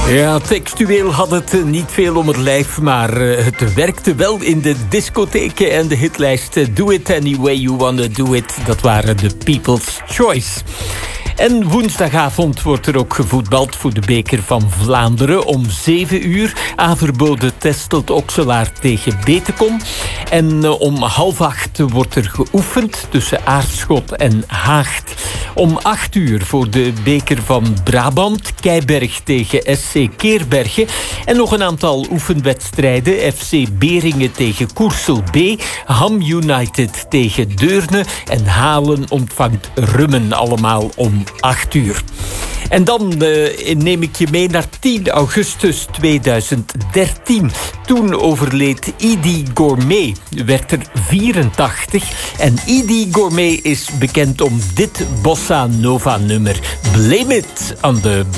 Ja, textueel had het niet veel om het lijf, maar het werkte wel in de discotheken en de hitlijst Do It Any Way You Wanna Do It. Dat waren de People's Choice. En woensdagavond wordt er ook gevoetbald voor de beker van Vlaanderen om 7:00. Averboden Testelt Okselaar tegen Betekom. En om 7:30 wordt er geoefend tussen Aarschot en Haagt. Om 8:00 voor de beker van Brabant. Keiberg tegen SC Keerbergen. En nog een aantal oefenwedstrijden. FC Beringen tegen Koersel B. Ham United tegen Deurne. En Halen ontvangt Rummen, allemaal om 8:00. En dan neem ik je mee naar 10 augustus 2013. Toen overleed Edie Gourmet, werd er 84. En Edie Gourmet is bekend om dit bossa nova nummer. Blame It on the